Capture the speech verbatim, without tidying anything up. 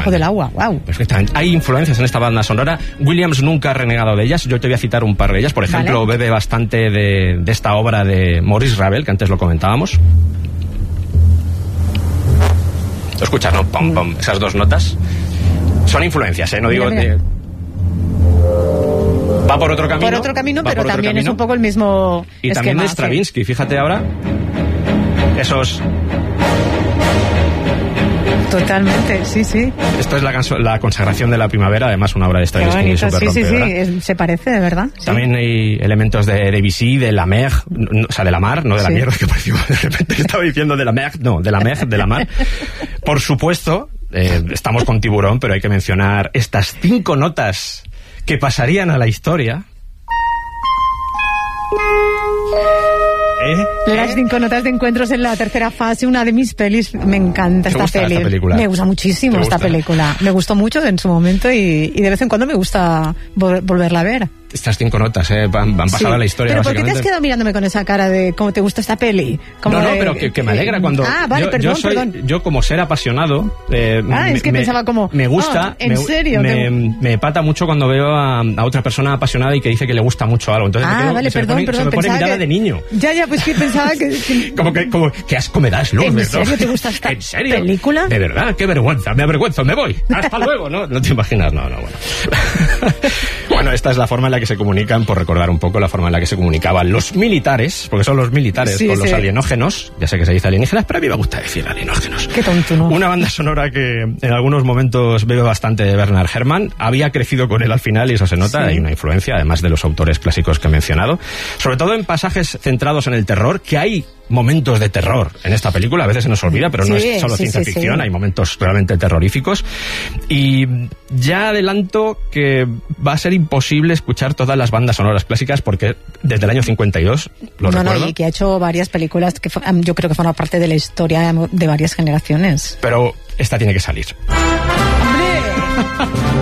debajo del agua. Wow. Perfectamente. Hay influencias en esta banda sonora. Williams nunca ha renegado de ellas. Yo te voy a citar un par de ellas. Por ejemplo, vale. bebe bastante de, de esta obra de Maurice Ravel, que antes lo comentábamos. ¿Lo escuchas, no? Pom, pom. Esas dos notas. Son influencias, ¿eh? No digo... Mira, mira. De... Va por otro camino. Por otro camino, pero otro también camino. Es un poco el mismo Y esquema, también de Stravinsky, sí. Fíjate ahora. Esos... Totalmente, sí, sí. Esto es la, canso- la consagración de la primavera, además una obra de Stravinsky súper sí, sí, rompedora. sí, es, se parece, de verdad. Sí. También hay elementos de Debussy, de la mer, no, o sea, de la mar, no de la sí. mierda, que pareció de repente estaba diciendo de la mer, no, de la mer, de la mar. Por supuesto, eh, estamos con Tiburón, pero hay que mencionar estas cinco notas que pasarían a la historia. ¿Eh? Las cinco notas de encuentros en la tercera fase, una de mis pelis. Me encanta esta, gusta peli. esta película. Me gusta muchísimo gusta? esta película. Me gustó mucho en su momento y, y de vez en cuando me gusta vol- volverla a ver. Estas cinco notas eh, van, van pasar sí. a la historia. ¿Pero por qué básicamente. te has quedado mirándome con esa cara de cómo te gusta esta peli? Como no, no, de, pero que, que me alegra cuando... Ah, vale, yo, perdón, yo soy, perdón. Yo como ser apasionado... Eh, Ah, me, es que me, pensaba como... Me gusta... Oh, ¿en me, serio? Me, me pata mucho cuando veo a, a otra persona apasionada y que dice que le gusta mucho algo. Entonces ah, me quedo, vale, se perdón, me pone, perdón. se me pone mirada que... de niño. Ya, ya, pues que pensaba que... que... como que, como, ¿qué asco me das, Lourdes? ¿En serio ¿no? te gusta esta ¿En serio? película? De verdad, qué vergüenza, me avergüenzo, me voy. Hasta luego, ¿no? No te imaginas, no, no, bueno. Bueno, esta es la forma en la que se comunican, por recordar un poco la forma en la que se comunicaban los militares, porque son los militares sí, con sí. los alienógenos, ya sé que se dice alienígenas, pero a mí me gusta decir alienógenos. Qué tonto, ¿no? Una banda sonora que en algunos momentos bebe bastante de Bernard Herrmann, había crecido con él al final y eso se nota, sí. Hay una influencia, además de los autores clásicos que he mencionado, sobre todo en pasajes centrados en el terror, que hay momentos de terror en esta película, a veces se nos olvida, pero sí, no es solo sí, ciencia sí, ficción, sí. Hay momentos realmente terroríficos. Y ya adelanto que va a ser imposible escuchar todas las bandas sonoras clásicas porque desde el año cincuenta y dos, lo no, recuerdo. No, y que ha hecho varias películas que yo creo que forman parte de la historia de varias generaciones. Pero esta tiene que salir. ¡Hombre!